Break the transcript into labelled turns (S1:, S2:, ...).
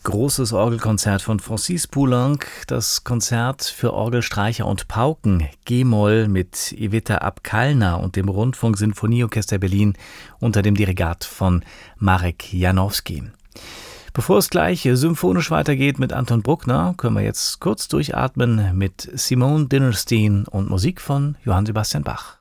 S1: großes Orgelkonzert von Francis Poulenc, das Konzert für Orgel, Streicher und Pauken, G-Moll mit Iwita Abkalna und dem Rundfunk-Sinfonieorchester Berlin unter dem Dirigat von Marek Janowski. Bevor es gleich symphonisch weitergeht mit Anton Bruckner, können wir jetzt kurz durchatmen mit Simone Dinnerstein und Musik von Johann Sebastian Bach.